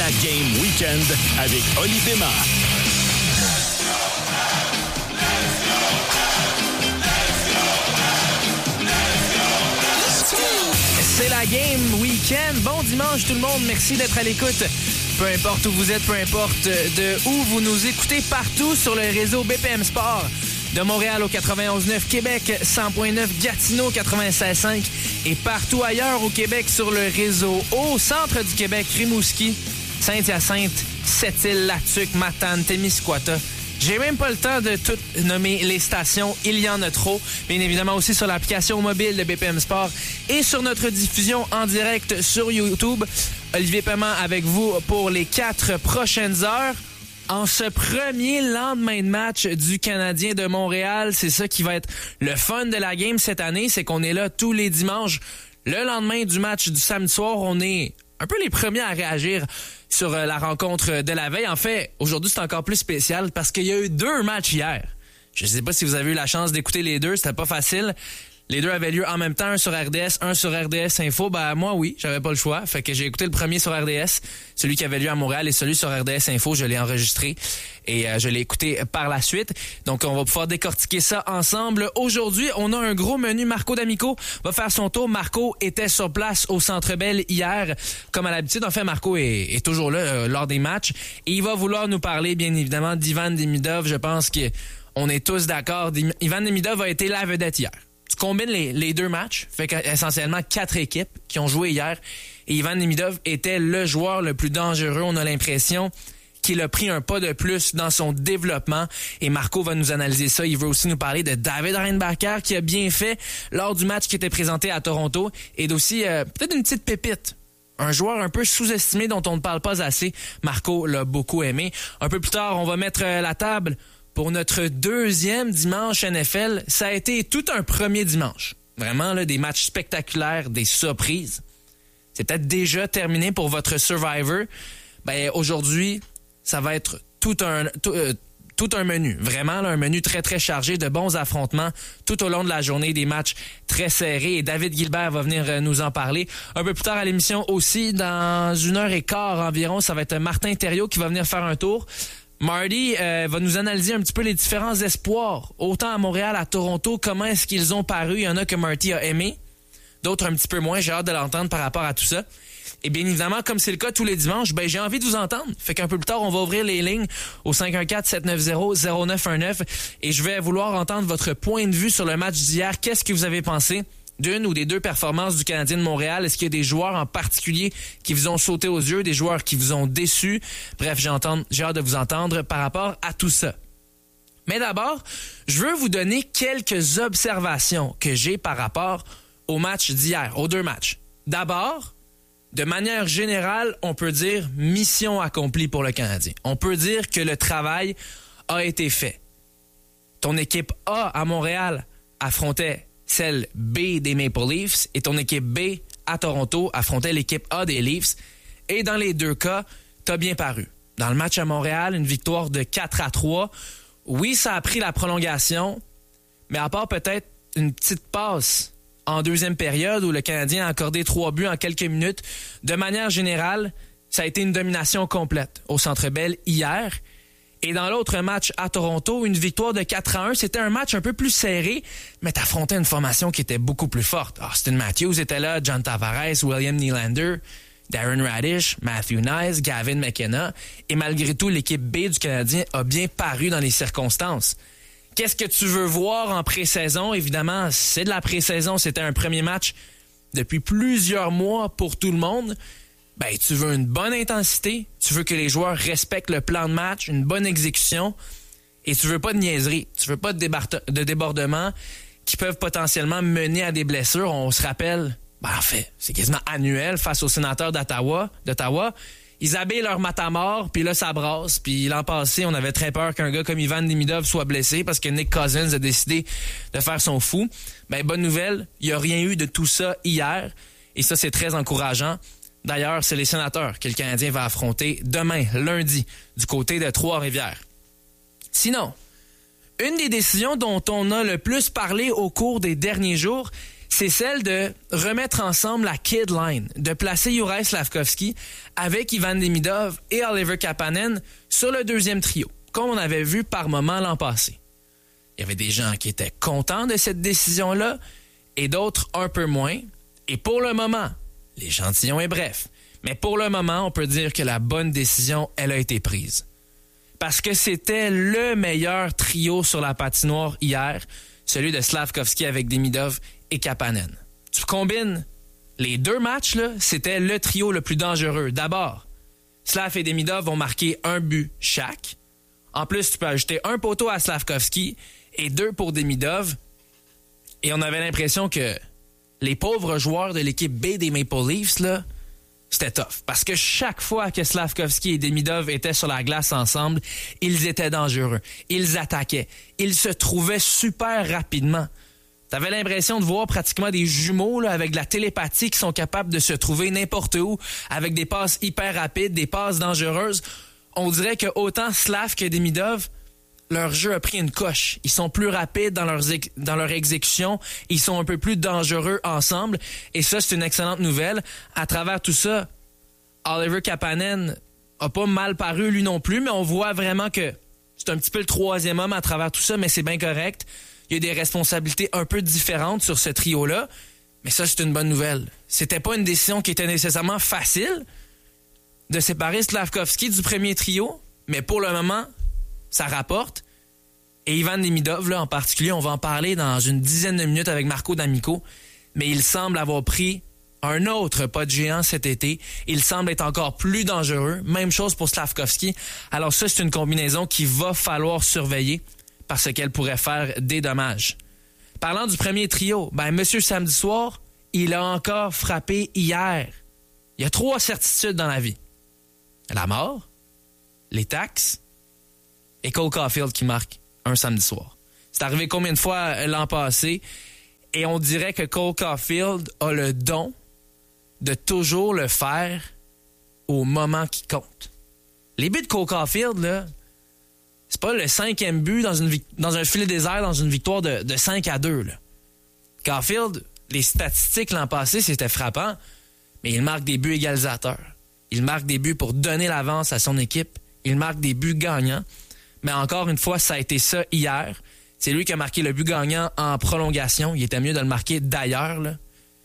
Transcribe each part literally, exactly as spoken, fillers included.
la Game Weekend avec Oli Desmar. C'est la Game Weekend. Bon dimanche tout le monde. Merci d'être à l'écoute. Peu importe où vous êtes, peu importe de où vous nous écoutez, partout sur le réseau B P M Sport. De Montréal au quatre-vingt-onze neuf, Québec cent point neuf, Gatineau quatre-vingt-seize cinq et partout ailleurs au Québec sur le réseau au centre du Québec, Rimouski, Saint-Hyacinthe, Sept-Îles, Latuc, Matane, Témiscouata. J'ai même pas le temps de tout nommer les stations, il y en a trop. Bien évidemment aussi sur l'application mobile de B P M Sport et sur notre diffusion en direct sur YouTube. Olivier Paiement avec vous pour les quatre prochaines heures. En ce premier lendemain de match du Canadien de Montréal, c'est ça qui va être le fun de la game cette année, c'est qu'on est là tous les dimanches. Le lendemain du match du samedi soir, on est un peu les premiers à réagir sur la rencontre de la veille. En fait, aujourd'hui, c'est encore plus spécial parce qu'il y a eu deux matchs hier. Je ne sais pas si vous avez eu la chance d'écouter les deux, c'était pas facile. Les deux avaient lieu en même temps, un sur R D S, un sur R D S Info. Ben moi, oui, j'avais pas le choix. Fait que j'ai écouté le premier sur R D S, celui qui avait lieu à Montréal, et celui sur R D S Info, je l'ai enregistré et euh, je l'ai écouté par la suite. Donc, on va pouvoir décortiquer ça ensemble. Aujourd'hui, on a un gros menu. Marco D'Amico va faire son tour. Marco était sur place au Centre Bell hier, comme à l'habitude. En fait, Marco est, est toujours là euh, lors des matchs. Et il va vouloir nous parler, bien évidemment, d'Ivan Demidov. Je pense qu'on est tous d'accord. Ivan Demidov a été la vedette hier. Tu combines les, les deux matchs, fait qu'essentiellement quatre équipes qui ont joué hier. Et Ivan Demidov était le joueur le plus dangereux. On a l'impression qu'il a pris un pas de plus dans son développement. Et Marco va nous analyser ça. Il veut aussi nous parler de David Reinbacher qui a bien fait lors du match qui était présenté à Toronto. Et d'aussi euh, peut-être une petite pépite. Un joueur un peu sous-estimé dont on ne parle pas assez. Marco l'a beaucoup aimé. Un peu plus tard, on va mettre euh, la table pour notre deuxième dimanche N F L. Ça a été tout un premier dimanche. Vraiment, là, des matchs spectaculaires, des surprises. C'est peut-être déjà terminé pour votre Survivor. Ben, aujourd'hui, ça va être tout un, tout, euh, tout un menu. Vraiment, là, un menu très, très chargé de bons affrontements tout au long de la journée, des matchs très serrés. Et David Gilbert va venir euh, nous en parler. Un peu plus tard à l'émission aussi, dans une heure et quart environ, ça va être Martin Thériault qui va venir faire un tour. Marty euh, va nous analyser un petit peu les différents espoirs, autant à Montréal, à Toronto, comment est-ce qu'ils ont paru. Il y en a que Marty a aimé, d'autres un petit peu moins. J'ai hâte de l'entendre par rapport à tout ça. Et bien évidemment, comme c'est le cas tous les dimanches, ben j'ai envie de vous entendre. Fait qu'un peu plus tard, on va ouvrir les lignes au cinq un quatre, sept neuf zéro, zéro neuf un neuf et je vais vouloir entendre votre point de vue sur le match d'hier. Qu'est-ce que vous avez pensé d'une ou des deux performances du Canadien de Montréal? Est-ce qu'il y a des joueurs en particulier qui vous ont sauté aux yeux, des joueurs qui vous ont déçus? Bref, j'ai, entendre, j'ai hâte de vous entendre par rapport à tout ça. Mais d'abord, je veux vous donner quelques observations que j'ai par rapport au match d'hier, aux deux matchs. D'abord, de manière générale, on peut dire mission accomplie pour le Canadien. On peut dire que le travail a été fait. Ton équipe A à Montréal affrontait celle B des Maple Leafs et ton équipe B à Toronto affrontait l'équipe A des Leafs. Et dans les deux cas, t'as bien paru. Dans le match à Montréal, une victoire de quatre à trois. Oui, ça a pris la prolongation, mais à part peut-être une petite passe en deuxième période où le Canadien a accordé trois buts en quelques minutes, de manière générale, ça a été une domination complète au Centre Bell hier. Et dans l'autre match à Toronto, une victoire de quatre à un. C'était un match un peu plus serré, mais t'affrontais une formation qui était beaucoup plus forte. Austin Matthews était là, John Tavares, William Nylander, Darren Radish, Matthew Nice, Gavin McKenna. Et malgré tout, l'équipe B du Canadien a bien paru dans les circonstances. Qu'est-ce que tu veux voir en pré-saison? Évidemment, c'est de la pré-saison. C'était un premier match depuis plusieurs mois pour tout le monde. Ben, tu veux une bonne intensité, tu veux que les joueurs respectent le plan de match, une bonne exécution, et tu veux pas de niaiserie, tu veux pas de, débar- de débordements qui peuvent potentiellement mener à des blessures. On se rappelle, ben en fait, c'est quasiment annuel face aux sénateurs d'Ottawa, d'Ottawa. Ils habillent leur matamor, puis là, ça brasse. Puis l'an passé, on avait très peur qu'un gars comme Ivan Demidov soit blessé parce que Nick Cousins a décidé de faire son fou. Ben, bonne nouvelle, il n'y a rien eu de tout ça hier, et ça, c'est très encourageant. D'ailleurs, c'est les Sénateurs que le Canadien va affronter demain, lundi, du côté de Trois-Rivières. Sinon, une des décisions dont on a le plus parlé au cours des derniers jours, c'est celle de remettre ensemble la kid line, de placer Juraj Slafkovský avec Ivan Demidov et Oliver Kapanen sur le deuxième trio, comme on avait vu par moment l'an passé. Il y avait des gens qui étaient contents de cette décision-là et d'autres un peu moins. Et pour le moment, l'échantillon est bref, mais pour le moment, on peut dire que la bonne décision, elle a été prise. Parce que c'était le meilleur trio sur la patinoire hier, celui de Slafkovský avec Demidov et Kapanen. Tu combines les deux matchs, là, c'était le trio le plus dangereux. D'abord, Slav et Demidov vont marquer un but chaque. En plus, tu peux ajouter un poteau à Slafkovský et deux pour Demidov. Et on avait l'impression que les pauvres joueurs de l'équipe B des Maple Leafs, là, c'était tough. Parce que chaque fois que Slafkovský et Demidov étaient sur la glace ensemble, ils étaient dangereux. Ils attaquaient. Ils se trouvaient super rapidement. T'avais l'impression de voir pratiquement des jumeaux là, avec de la télépathie qui sont capables de se trouver n'importe où, avec des passes hyper rapides, des passes dangereuses. On dirait que autant Slav que Demidov, leur jeu a pris une coche. Ils sont plus rapides dans, leurs ex- dans leur exécution. Ils sont un peu plus dangereux ensemble. Et ça, c'est une excellente nouvelle. À travers tout ça, Oliver Kapanen a pas mal paru lui non plus, mais on voit vraiment que c'est un petit peu le troisième homme à travers tout ça, mais c'est bien correct. Il y a des responsabilités un peu différentes sur ce trio-là, mais ça, c'est une bonne nouvelle. C'était pas une décision qui était nécessairement facile de séparer Slafkovský du premier trio, mais pour le moment, ça rapporte. Et Ivan Demidov, là, en particulier, on va en parler dans une dizaine de minutes avec Marco D'Amico, mais il semble avoir pris un autre pas de géant cet été. Il semble être encore plus dangereux. Même chose pour Slafkovský. Alors ça, c'est une combinaison qu'il va falloir surveiller parce qu'elle pourrait faire des dommages. Parlant du premier trio, ben Monsieur Samedi Soir, il a encore frappé hier. Il y a trois certitudes dans la vie. La mort, les taxes et Cole Caulfield qui marque un samedi soir. C'est arrivé combien de fois l'an passé? Et on dirait que Cole Caulfield a le don de toujours le faire au moment qui compte. Les buts de Cole Caulfield, là, c'est pas le cinquième but dans, une, dans un filet désert dans une victoire de, de cinq à deux. Là. Caulfield, les statistiques l'an passé, c'était frappant, mais il marque des buts égalisateurs. Il marque des buts pour donner l'avance à son équipe. Il marque des buts gagnants. Mais encore une fois, ça a été ça hier. C'est lui qui a marqué le but gagnant en prolongation. Il était mieux de le marquer d'ailleurs. Là.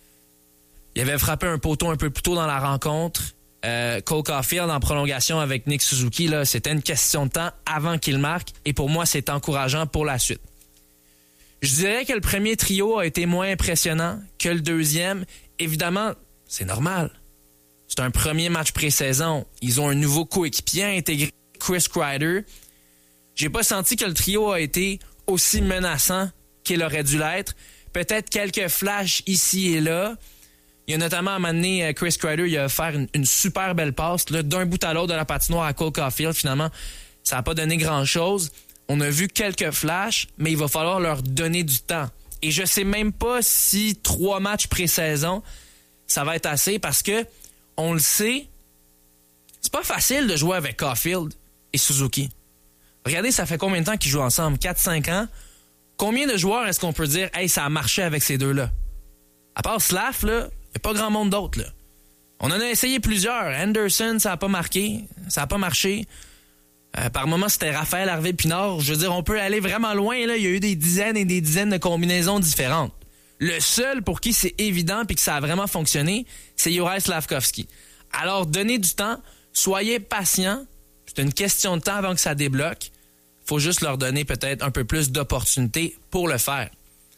Il avait frappé un poteau un peu plus tôt dans la rencontre. Euh, Cole Caulfield en prolongation avec Nick Suzuki, là, c'était une question de temps avant qu'il marque. Et pour moi, c'est encourageant pour la suite. Je dirais que le premier trio a été moins impressionnant que le deuxième. Évidemment, c'est normal. C'est un premier match pré-saison. Ils ont un nouveau coéquipier intégré, Chris Kreider. J'ai pas senti que le trio a été aussi menaçant qu'il aurait dû l'être. Peut-être quelques flashs ici et là. Il y a notamment à un moment donné, Chris Kreider, il a offert une, une super belle passe là, d'un bout à l'autre de la patinoire à Cole Caulfield. Finalement, ça n'a pas donné grand-chose. On a vu quelques flashs, mais il va falloir leur donner du temps. Et je sais même pas si trois matchs pré-saison, ça va être assez parce que, on le sait, c'est pas facile de jouer avec Caulfield et Suzuki. Regardez, ça fait combien de temps qu'ils jouent ensemble? quatre cinq ans. Combien de joueurs est-ce qu'on peut dire « Hey, ça a marché avec ces deux-là » ? À part Slav, là, il n'y a pas grand monde d'autre. Là. On en a essayé plusieurs. Anderson, ça n'a pas marqué. Ça n'a pas marché. Euh, par moments, c'était Raphaël Harvey-Pinard. Je veux dire, on peut aller vraiment loin. Là. Il y a eu des dizaines et des dizaines de combinaisons différentes. Le seul pour qui c'est évident et que ça a vraiment fonctionné, c'est Juraj Slafkovský. Alors, donnez du temps. Soyez patients. C'est une question de temps avant que ça débloque. Il faut juste leur donner peut-être un peu plus d'opportunités pour le faire.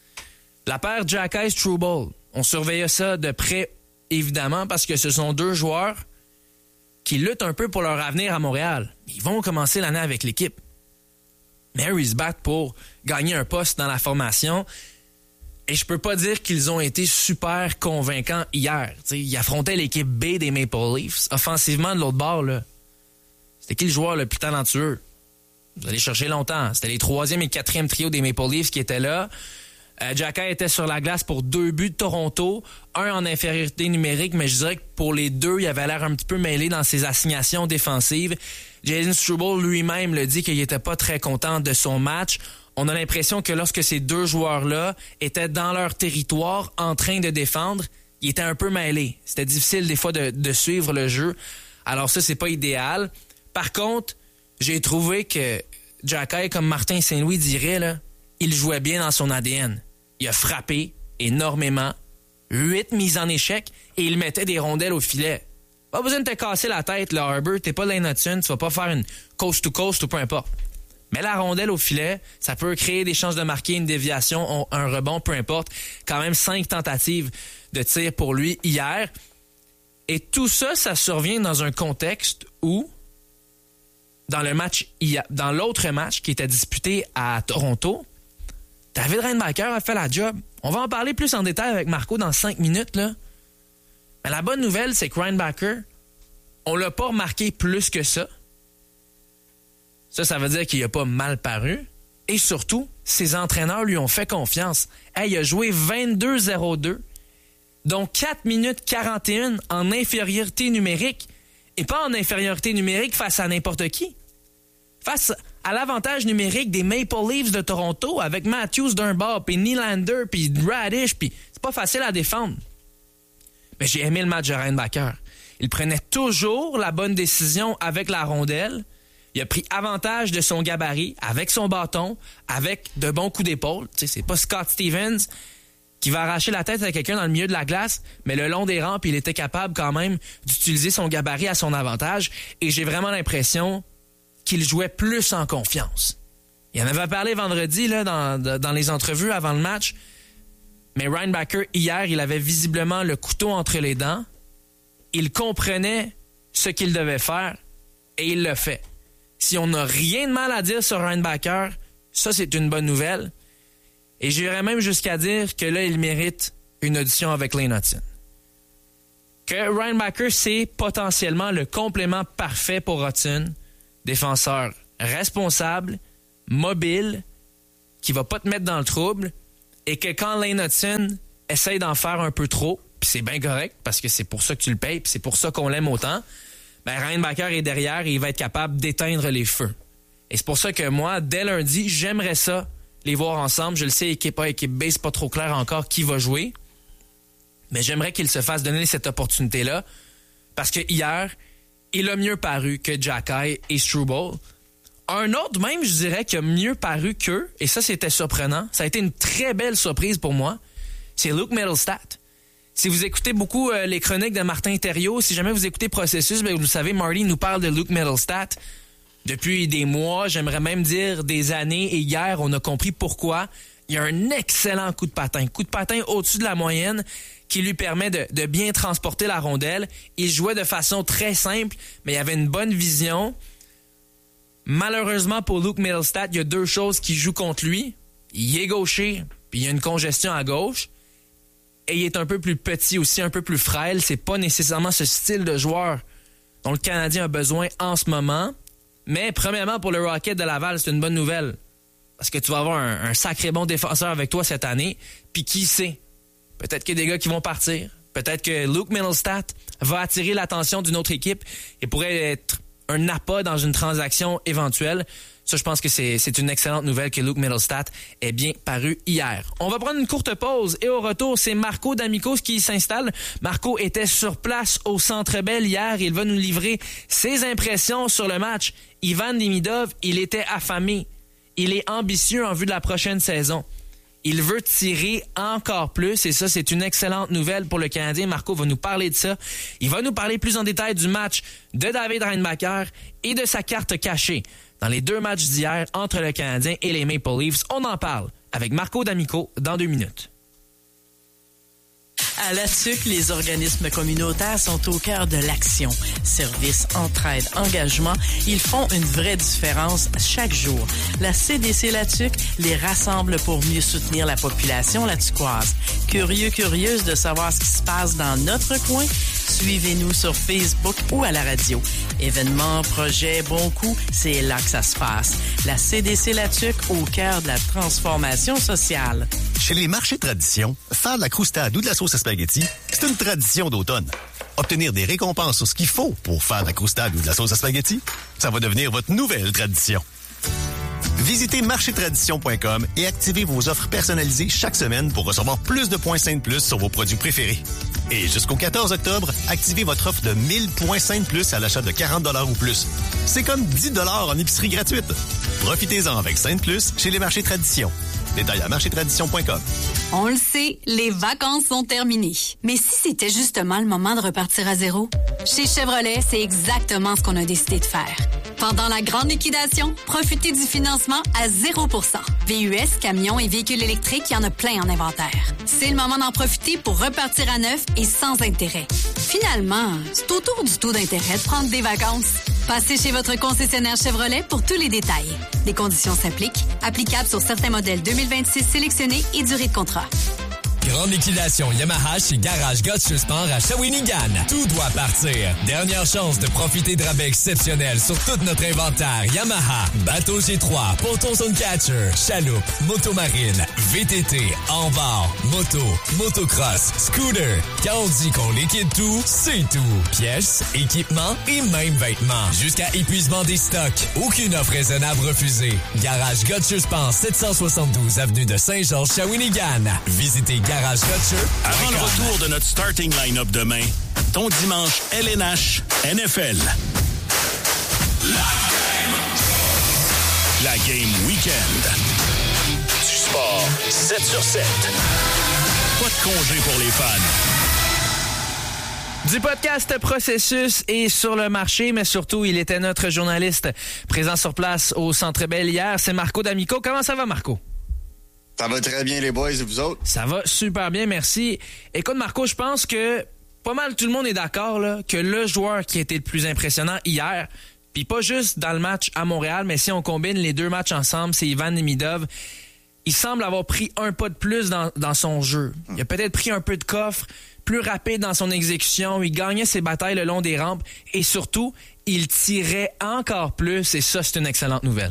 La paire Jack Eichel-Trouba, on surveillait ça de près, évidemment, parce que ce sont deux joueurs qui luttent un peu pour leur avenir à Montréal. Ils vont commencer l'année avec l'équipe. Mais eux, ils se battent pour gagner un poste dans la formation. Et je peux pas dire qu'ils ont été super convaincants hier. T'sais, ils affrontaient l'équipe B des Maple Leafs. Offensivement, de l'autre bord, là, c'était qui le joueur le plus talentueux? Vous allez chercher longtemps. C'était les troisième et quatrième trio des Maple Leafs qui étaient là. Euh, Jacka était sur la glace pour deux buts de Toronto, un en infériorité numérique, mais je dirais que pour les deux, il avait l'air un petit peu mêlé dans ses assignations défensives. Jason Struble lui-même le dit qu'il n'était pas très content de son match. on a l'impression que lorsque ces deux joueurs-là étaient dans leur territoire en train de défendre, ils étaient un peu mêlés. C'était difficile des fois de, de suivre le jeu. Alors ça, c'est pas idéal. Par contre, j'ai trouvé que Xhekaj, comme Martin Saint-Louis dirait, là, il jouait bien dans son A D N. Il a frappé énormément, huit mises en échec, et il mettait des rondelles au filet. Pas besoin de te casser la tête, là, Harbour. T'es pas Lane Hutson, tu vas pas faire une coast-to-coast ou peu importe. Mais la rondelle au filet, ça peut créer des chances de marquer une déviation, un rebond, peu importe. Quand même cinq tentatives de tir pour lui hier. Et tout ça, ça survient dans un contexte où, dans le match, dans l'autre match qui était disputé à Toronto, David Reinbacher a fait la job. On va en parler plus en détail avec Marco dans cinq minutes, là. Mais la bonne nouvelle, c'est que Reinbacher, on l'a pas remarqué plus que ça. Ça, ça veut dire qu'il a pas mal paru. Et surtout, ses entraîneurs lui ont fait confiance. Hey, il a joué vingt-deux zéro deux, dont quatre minutes quarante et un en infériorité numérique. Et pas en infériorité numérique face à n'importe qui. Face à l'avantage numérique des Maple Leafs de Toronto avec Matthews d'un bord, puis Nylander, puis Radish, puis c'est pas facile à défendre. Mais j'ai aimé le match de Reinbacher. Il prenait toujours la bonne décision avec la rondelle. Il a pris avantage de son gabarit, avec son bâton, avec de bons coups d'épaule. Tu sais, c'est pas Scott Stevens qui va arracher la tête à quelqu'un dans le milieu de la glace, mais le long des rampes, il était capable quand même d'utiliser son gabarit à son avantage. Et j'ai vraiment l'impression qu'il jouait plus en confiance. Il en avait parlé vendredi là, dans, dans les entrevues avant le match. Mais Reinbacher, hier, il avait visiblement le couteau entre les dents. Il comprenait ce qu'il devait faire et il le fait. Si on n'a rien de mal à dire sur Reinbacher, ça, c'est une bonne nouvelle. Et j'irais même jusqu'à dire que là, il mérite une audition avec Lane Hutson. Que Reinbacher, c'est potentiellement le complément parfait pour Hutson. Défenseur responsable, mobile, qui va pas te mettre dans le trouble, et que quand Lane Hutson essaye d'en faire un peu trop, puis c'est bien correct, parce que c'est pour ça que tu le payes, puis c'est pour ça qu'on l'aime autant, ben Reinbacher est derrière et il va être capable d'éteindre les feux. Et c'est pour ça que moi, dès lundi, j'aimerais ça, les voir ensemble. Je le sais, équipe A, équipe B, c'est pas trop clair encore qui va jouer, mais j'aimerais qu'il se fasse donner cette opportunité-là, parce que hier, il a mieux paru que Xhekaj et Struble. Un autre même, je dirais, qui a mieux paru qu'eux, et ça, c'était surprenant. Ça a été une très belle surprise pour moi. C'est Luke Mittelstadt. Si vous écoutez beaucoup euh, les chroniques de Martin Thériault, si jamais vous écoutez Processus, ben, vous savez, Marty nous parle de Luke Mittelstadt depuis des mois, j'aimerais même dire des années, et hier, on a compris pourquoi. Il y a un excellent coup de patin. Coup de patin au-dessus de la moyenne qui lui permet de, de bien transporter la rondelle. Il jouait de façon très simple, mais il avait une bonne vision. Malheureusement pour Luke Mittelstadt, il y a deux choses qui jouent contre lui. Il est gaucher, puis il y a une congestion à gauche. Et il est un peu plus petit aussi, un peu plus frêle. C'est pas nécessairement ce style de joueur dont le Canadien a besoin en ce moment. Mais premièrement, pour le Rocket de Laval, c'est une bonne nouvelle. Parce que tu vas avoir un, un sacré bon défenseur avec toi cette année. Puis qui sait? Peut-être qu'il y a des gars qui vont partir. Peut-être que Luke Mittelstadt va attirer l'attention d'une autre équipe et pourrait être un appât dans une transaction éventuelle. Ça, je pense que c'est, c'est une excellente nouvelle que Luke Mittelstadt ait bien paru hier. On va prendre une courte pause et au retour, c'est Marco D'Amicos qui s'installe. Marco était sur place au Centre Bell hier. Il va nous livrer ses impressions sur le match. Ivan Demidov, il était affamé. Il est ambitieux en vue de la prochaine saison. Il veut tirer encore plus et ça, c'est une excellente nouvelle pour le Canadien. Marco va nous parler de ça. Il va nous parler plus en détail du match de David Reinbacher et de sa carte cachée dans les deux matchs d'hier entre le Canadien et les Maple Leafs. On en parle avec Marco D'Amico dans deux minutes. À La Tuque, les organismes communautaires sont au cœur de l'action. Service, entraide, engagement, ils font une vraie différence chaque jour. La C D C La Tuque les rassemble pour mieux soutenir la population latuquoise. Curieux, curieuse de savoir ce qui se passe dans notre coin? Suivez-nous sur Facebook ou à la radio. Événements, projets, bons coups, c'est là que ça se passe. La C D C La Tuque au cœur de la transformation sociale. Chez les marchés tradition, faire de la croustade ou de la sauce à spaghetti, c'est une tradition d'automne. Obtenir des récompenses sur ce qu'il faut pour faire de la croustade ou de la sauce à spaghetti, ça va devenir votre nouvelle tradition. Visitez marché tradition point com et activez vos offres personnalisées chaque semaine pour recevoir plus de points Sainte Plus sur vos produits préférés. Et jusqu'au quatorze octobre, activez votre offre de mille points Sainte Plus à l'achat de quarante dollars ou plus. C'est comme dix dollars en épicerie gratuite. Profitez-en avec Sainte Plus chez les marchés Tradition. Détail à marché tradition point com. On le sait, les vacances sont terminées. Mais si c'était justement le moment de repartir à zéro? Chez Chevrolet, c'est exactement ce qu'on a décidé de faire. Pendant la grande liquidation, profitez du financement à zéro pour cent. V U S, camions et véhicules électriques, il y en a plein en inventaire. C'est le moment d'en profiter pour repartir à neuf et sans intérêt. Finalement, c'est autour du taux d'intérêt de prendre des vacances. Passez chez votre concessionnaire Chevrolet pour tous les détails. Les conditions s'appliquent. Applicables sur certains modèles deux mille vingt-six sélectionnés et durée de contrat. Grande liquidation Yamaha chez Garage Gotcha Sport à Shawinigan. Tout doit partir. Dernière chance de profiter de rabais exceptionnels sur tout notre inventaire Yamaha. Bateau G trois, ponton Suncatcher, chaloupe, motomarine, V T T, enbord, moto, motocross, scooter. Quand on dit qu'on liquide tout, c'est tout. Pièces, équipements et même vêtements. Jusqu'à épuisement des stocks. Aucune offre raisonnable refusée. Garage Gotcha Sport, sept cent soixante-douze avenue de Saint-Georges, Shawinigan. Visitez Garage Avant le retour de notre starting line-up demain, ton dimanche L N H N F L. La game. La game week-end. Du sport sept sur sept. Pas de congé pour les fans. Du podcast Processus est sur le marché, mais surtout, il était notre journaliste présent sur place au Centre Bell hier. C'est Marco D'Amico. Comment ça va, Marco? Ça va très bien, les boys, et vous autres? Ça va super bien, merci. Écoute, Marco, je pense que pas mal tout le monde est d'accord là, que le joueur qui a été le plus impressionnant hier, puis pas juste dans le match à Montréal, mais si on combine les deux matchs ensemble, c'est Ivan Demidov. Il semble avoir pris un pas de plus dans, dans son jeu. Il a peut-être pris un peu de coffre, plus rapide dans son exécution, il gagnait ses batailles le long des rampes et surtout, il tirait encore plus et ça, c'est une excellente nouvelle.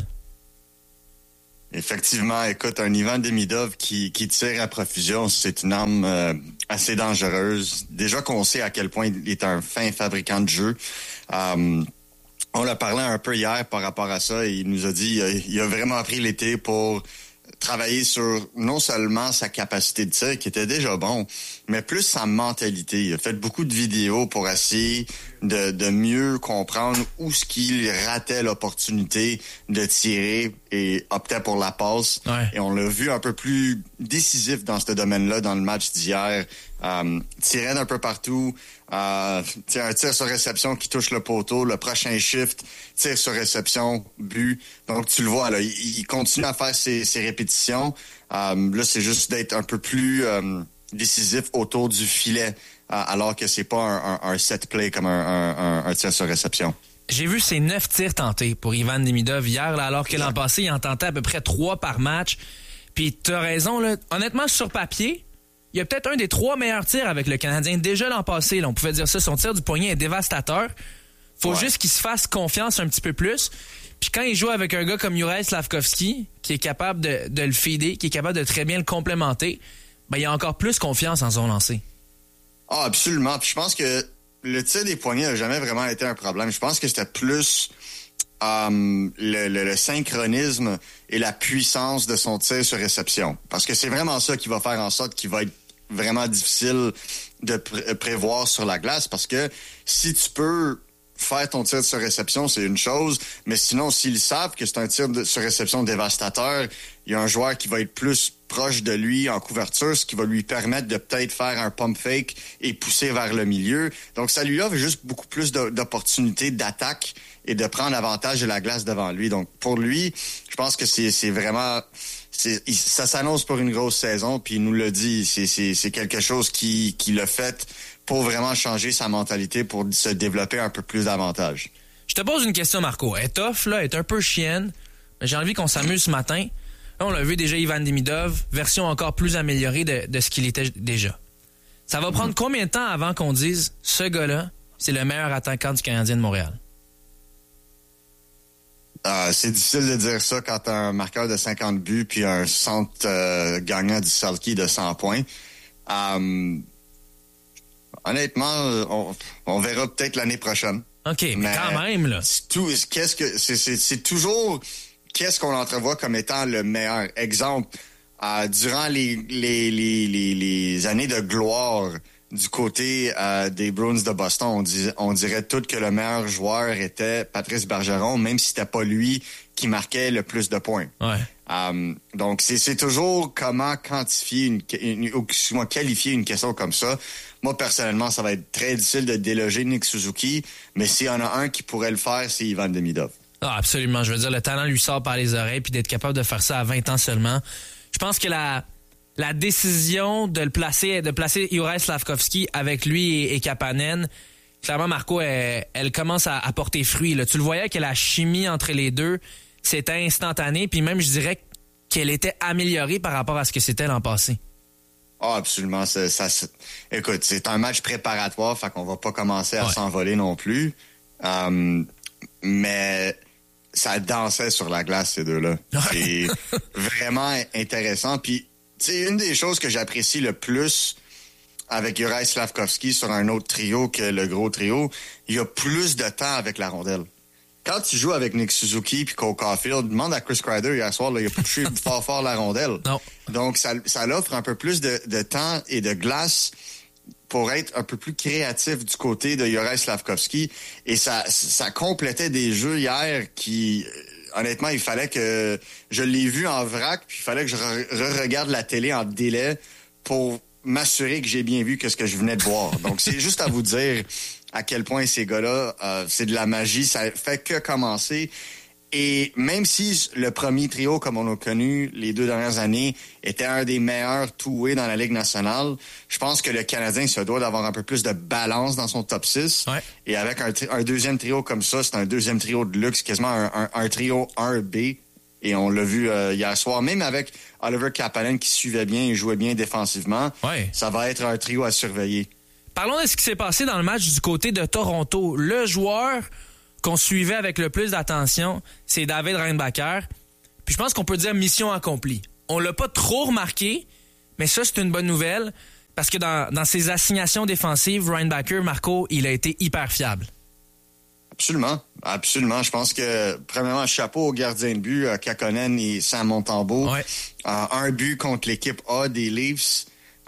Effectivement, écoute, un Ivan Demidov qui, qui tire à profusion, c'est une arme euh, assez dangereuse. Déjà qu'on sait à quel point il est un fin fabricant de jeu. Euh, on l'a parlé un peu hier par rapport à ça et il nous a dit il a, il a vraiment pris l'été pour travailler sur non seulement sa capacité de tir, qui était déjà bon, mais plus sa mentalité. Il a fait beaucoup de vidéos pour essayer de, de mieux comprendre où ce qu'il ratait l'opportunité de tirer et optait pour la passe. Ouais. Et on l'a vu un peu plus décisif dans ce domaine-là dans le match d'hier. Euh, tirait d'un peu partout. Euh, un tir sur réception qui touche le poteau. Le prochain shift, tir sur réception, but. Donc, tu le vois, là, il, il continue à faire ses, ses répétitions. Euh, là, c'est juste d'être un peu plus euh, décisif autour du filet, euh, alors que c'est pas un, un, un set play comme un, un, un tir sur réception. J'ai vu ses neuf tirs tentés pour Ivan Demidov hier, là, alors que l'an passé, il en tentait à peu près trois par match. Puis t'as raison, là. Honnêtement, sur papier, il y a peut-être un des trois meilleurs tirs avec le Canadien. Déjà l'an passé, là, on pouvait dire ça, son tir du poignet est dévastateur. Faut ouais. juste qu'il se fasse confiance un petit peu plus. Puis quand il joue avec un gars comme Juraj Slafkovský, qui est capable de, de le feeder, qui est capable de très bien le complémenter, ben il a encore plus confiance en son lancer. Ah, absolument. Puis je pense que le tir des poignets n'a jamais vraiment été un problème. Je pense que c'était plus um, le, le, le synchronisme et la puissance de son tir sur réception. Parce que c'est vraiment ça qui va faire en sorte qu'il va être vraiment difficile de pré- prévoir sur la glace. Parce que si tu peux faire ton tir sur réception, c'est une chose, mais sinon, s'ils savent que c'est un tir de, sur réception dévastateur, il y a un joueur qui va être plus proche de lui en couverture, ce qui va lui permettre de peut-être faire un pump fake et pousser vers le milieu. Donc, ça lui offre juste beaucoup plus de, d'opportunités d'attaque et de prendre avantage de la glace devant lui. Donc, pour lui, je pense que c'est, c'est vraiment... C'est, ça s'annonce pour une grosse saison, puis il nous l'a dit, c'est, c'est, c'est quelque chose qui, qui l'a fait pour vraiment changer sa mentalité, pour se développer un peu plus davantage. Je te pose une question, Marco. Elle est tough, là, elle est un peu chienne, mais j'ai envie qu'on s'amuse ce matin. Là, on l'a vu déjà, Ivan Demidov, version encore plus améliorée de, de ce qu'il était déjà. Ça va prendre combien de temps avant qu'on dise, ce gars-là, c'est le meilleur attaquant du Canadien de Montréal? Euh, c'est difficile de dire ça quand t'as un marqueur de cinquante buts puis un centre euh, gagnant du Selke de cent points. Euh, honnêtement, on, on verra peut-être l'année prochaine. OK, mais, mais quand même, là. C'est tout, qu'est-ce que c'est, c'est, c'est toujours qu'est-ce qu'on entrevoit comme étant le meilleur? Exemple, euh, durant les, les, les, les, les années de gloire du côté euh, des Bruins de Boston, on, dis, on dirait tout que le meilleur joueur était Patrice Bergeron, même si c'était pas lui qui marquait le plus de points. Ouais. Um, donc, c'est, c'est toujours comment quantifier une, une, ou excuse-moi, qualifier une question comme ça. Moi, personnellement, ça va être très difficile de déloger Nick Suzuki, mais s'il y en a un qui pourrait le faire, c'est Ivan Demidov. Ah, absolument. Je veux dire, le talent lui sort par les oreilles, puis d'être capable de faire ça à vingt ans seulement. Je pense que la, la décision de le placer, de placer Juraj Slafkovský avec lui et, et Kapanen, clairement, Marco, elle, elle commence à, à porter fruit. Là. Tu le voyais que la chimie entre les deux, c'était instantané, puis même, je dirais qu'elle était améliorée par rapport à ce que c'était l'an passé. Ah, oh, absolument. Ça, ça, ça, écoute, c'est un match préparatoire, fait qu'on va pas commencer à ouais. s'envoler non plus. Um, mais ça dansait sur la glace, ces deux-là. C'est vraiment intéressant. Puis, c'est une des choses que j'apprécie le plus avec Juraj Slafkovský sur un autre trio que le gros trio. Il y a plus de temps avec la rondelle. Quand tu joues avec Nick Suzuki puis Cole Caulfield, demande à Chris Kreider hier soir, là, il a poussé fort fort la rondelle. Non. Donc, ça, ça l'offre un peu plus de, de temps et de glace pour être un peu plus créatif du côté de Juraj Slafkovský. Et ça, ça complétait des jeux hier qui, honnêtement, il fallait que... Je l'ai vu en vrac, puis il fallait que je re-regarde la télé en délai pour m'assurer que j'ai bien vu que ce que je venais de voir. Donc, c'est juste à vous dire à quel point ces gars-là, euh, c'est de la magie. Ça fait que commencer. Et même si le premier trio, comme on a connu les deux dernières années, était un des meilleurs two-way dans la Ligue nationale, je pense que le Canadien se doit d'avoir un peu plus de balance dans son top six. Ouais. Et avec un, un deuxième trio comme ça, c'est un deuxième trio de luxe, quasiment un, un, un trio un B. Et on l'a vu euh, hier soir, même avec Oliver Kapanen qui suivait bien et jouait bien défensivement. Ouais. Ça va être un trio à surveiller. Parlons de ce qui s'est passé dans le match du côté de Toronto. Le joueur qu'on suivait avec le plus d'attention, c'est David Reinbacher. Puis je pense qu'on peut dire mission accomplie. On l'a pas trop remarqué, mais ça, c'est une bonne nouvelle parce que dans, dans ses assignations défensives, Reinbacher, Marco, il a été hyper fiable. Absolument. Absolument. Je pense que, premièrement, chapeau au gardien de but, euh, Kakkonen et Sam Montembeault. Ouais. Euh, un but contre l'équipe A des Leafs.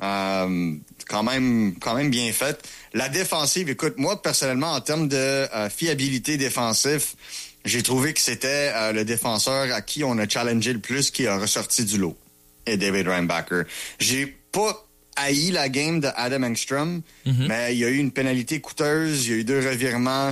Euh, quand même quand même bien fait. La défensive, écoute, moi, personnellement, en termes de euh, fiabilité défensive, j'ai trouvé que c'était euh, le défenseur à qui on a challengé le plus qui a ressorti du lot. Et David Reinbacher. J'ai pas haï la game de Adam Engstrom, mm-hmm. mais il y a eu une pénalité coûteuse, il y a eu deux revirements.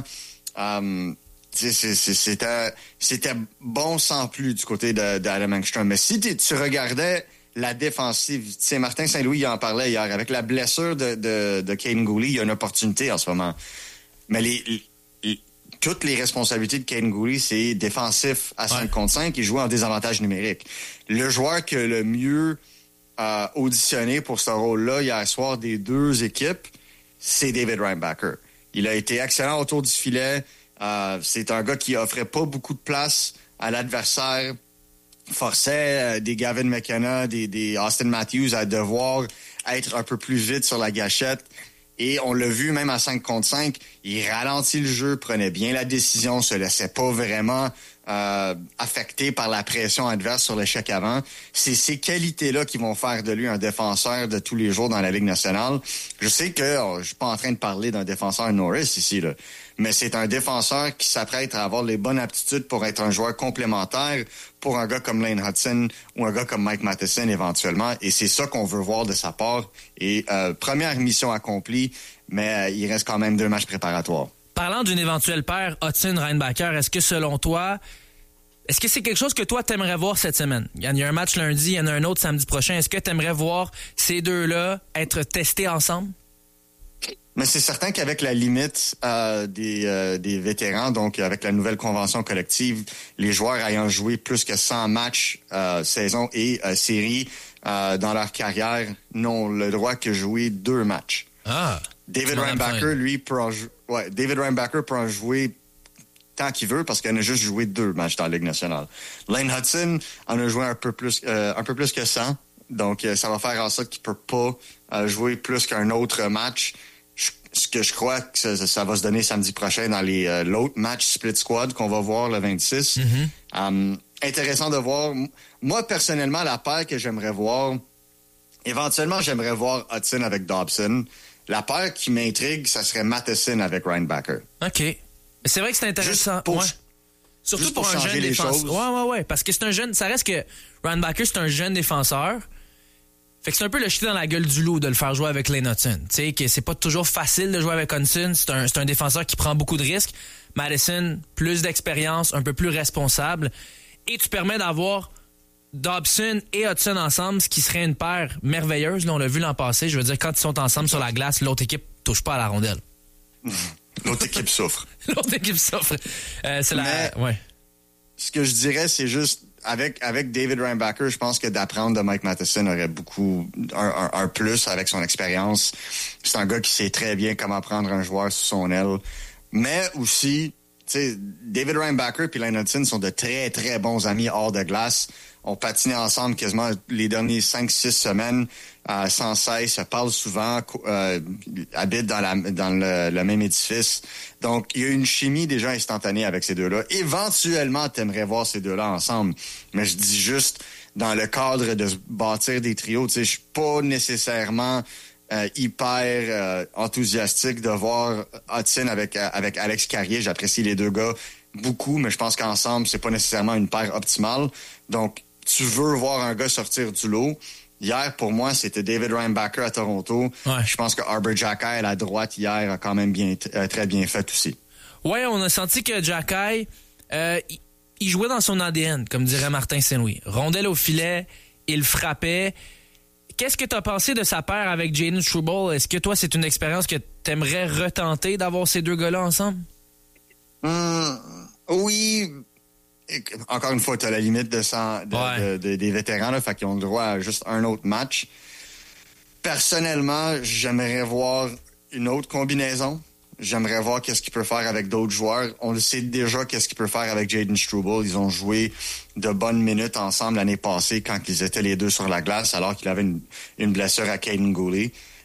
Um, c'est, c'est, c'était, c'était bon sans plus du côté de, de Adam Engstrom. Mais si tu regardais la défensive, tu sais, Martin Saint-Louis il en parlait hier, avec la blessure de, de, de Kaiden Guhle, il y a une opportunité en ce moment. Mais les, les, toutes les responsabilités de Kaiden Guhle, c'est défensif à cinq ouais. contre cinq, il joue en désavantage numérique. Le joueur qui a le mieux euh, auditionné pour ce rôle-là hier soir des deux équipes, c'est David Reinbacher. Il a été excellent autour du filet. Euh, c'est un gars qui offrait pas beaucoup de place à l'adversaire. Forçait euh, des Gavin McKenna, des, des Austin Matthews à devoir être un peu plus vite sur la gâchette. Et on l'a vu même à cinq contre cinq, il ralentit le jeu, prenait bien la décision, se laissait pas vraiment euh, affecté par la pression adverse sur l'échec avant. C'est ces qualités-là qui vont faire de lui un défenseur de tous les jours dans la Ligue nationale. Je sais que oh, je suis pas en train de parler d'un défenseur Norris ici, là, mais c'est un défenseur qui s'apprête à avoir les bonnes aptitudes pour être un joueur complémentaire pour un gars comme Lane Hudson ou un gars comme Mike Matheson éventuellement. Et c'est ça qu'on veut voir de sa part. Et euh, première mission accomplie, mais euh, il reste quand même deux matchs préparatoires. Parlant d'une éventuelle paire Hudson-Reinbacher, est-ce que selon toi, est-ce que c'est quelque chose que toi t'aimerais voir cette semaine? Il y a un match lundi, il y en a un autre samedi prochain. Est-ce que t'aimerais voir ces deux-là être testés ensemble? Mais c'est certain qu'avec la limite euh, des, euh, des vétérans, donc avec la nouvelle convention collective, les joueurs ayant joué plus que cent matchs, euh, saison et euh, série euh, dans leur carrière, n'ont le droit que jouer deux matchs. Ah! David Reinbacher, lui, peut en, ouais, David Reinbacher peut en jouer tant qu'il veut parce qu'il en a juste joué deux matchs dans la Ligue nationale. Lane Hudson en a joué un peu plus, euh, un peu plus que cent, donc euh, ça va faire en sorte qu'il peut pas euh, jouer plus qu'un autre match. Ce que je crois que ça, ça va se donner samedi prochain dans les euh, l'autre match split squad qu'on va voir le vingt-six. Mm-hmm. Um, intéressant de voir. Moi, personnellement, la paire que j'aimerais voir, éventuellement, j'aimerais voir Hudson avec Dobson. La paire qui m'intrigue, ça serait Matheson avec Reinbacher. OK. C'est vrai que c'est intéressant. Juste pour, ouais. Surtout juste pour, pour un changer jeune les défenseur. choses. Ouais, ouais, ouais. Parce que c'est un jeune. Ça reste que Reinbacher, c'est un jeune défenseur. Fait que c'est un peu le jeter dans la gueule du loup de le faire jouer avec Lane Hudson. Tu sais, que c'est pas toujours facile de jouer avec Hudson. C'est un, c'est un défenseur qui prend beaucoup de risques. Madison, plus d'expérience, un peu plus responsable. Et tu permets d'avoir Dobson et Hudson ensemble, ce qui serait une paire merveilleuse. Là, on l'a vu l'an passé. Je veux dire, quand ils sont ensemble sur la glace, l'autre équipe touche pas à la rondelle. L'autre équipe souffre. L'autre équipe souffre. Euh, c'est Mais, la... Ouais. Ce que je dirais, c'est juste, avec, avec David Reinbacher, je pense que d'apprendre de Mike Matheson aurait beaucoup, un, un, un plus avec son expérience. C'est un gars qui sait très bien comment prendre un joueur sous son aile. Mais aussi, tu sais, David Reinbacher et Lane Hudson sont de très, très bons amis hors de glace. On patinait ensemble quasiment les dernières cinq six semaines, euh, sans cesse, se parlent souvent, euh, habitent dans, la, dans le, le même édifice. Donc, il y a une chimie déjà instantanée avec ces deux-là. Éventuellement, t'aimerais voir ces deux-là ensemble. Mais je dis juste, dans le cadre de se bâtir des trios, tu sais, je suis pas nécessairement euh, hyper euh, enthousiastique de voir Hudson avec, euh, avec Alex Carrier. J'apprécie les deux gars beaucoup, mais je pense qu'ensemble, c'est pas nécessairement une paire optimale. Donc, tu veux voir un gars sortir du lot. Hier, pour moi, c'était David Reinbacher à Toronto. Ouais. Je pense que Arber Xhekaj à la droite hier a quand même bien, euh, très bien fait aussi. Ouais, on a senti que Xhekaj, euh, il jouait dans son A D N, comme dirait Martin Saint-Louis. Rondelle au filet, il frappait. Qu'est-ce que tu as pensé de sa paire avec Jaden Struble? Est-ce que toi, c'est une expérience que tu aimerais retenter d'avoir ces deux gars-là ensemble? Hum, oui. Encore une fois, tu as la limite de cent, de, ouais. de, de, des vétérans, là, fait qu'ils ont le droit à juste un autre match. Personnellement, j'aimerais voir une autre combinaison. J'aimerais voir qu'est-ce qu'il peut faire avec d'autres joueurs. On le sait déjà qu'est-ce qu'il peut faire avec Jaden Struble. Ils ont joué de bonnes minutes ensemble l'année passée quand ils étaient les deux sur la glace alors qu'il avait une, une blessure à Caden Gooley.